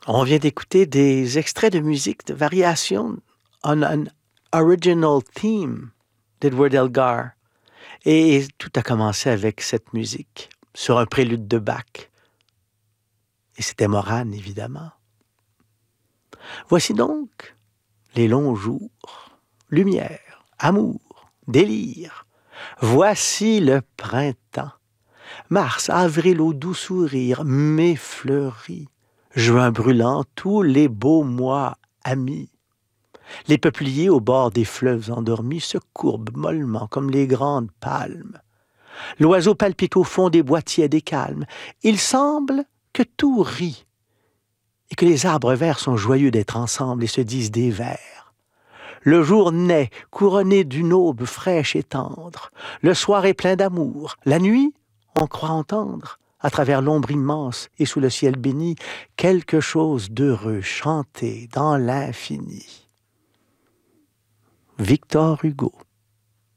On vient d'écouter des extraits de musique de variation on an original theme d'Edward Elgar. Et tout a commencé avec cette musique, sur un prélude de Bach. Et c'était Morane, évidemment. Voici donc les longs jours, lumière, amour, délire. Voici le printemps. Mars, avril au doux sourire, mai fleuri. Juin brûlant, tous les beaux mois amis. Les peupliers au bord des fleuves endormis se courbent mollement comme les grandes palmes. L'oiseau palpite au fond des bois tièdes et calmes. Il semble que tout rit et que les arbres verts sont joyeux d'être ensemble et se disent des vers. Le jour naît, couronné d'une aube fraîche et tendre. Le soir est plein d'amour. La nuit, on croit entendre, à travers l'ombre immense et sous le ciel béni, quelque chose d'heureux chanter dans l'infini. Victor Hugo.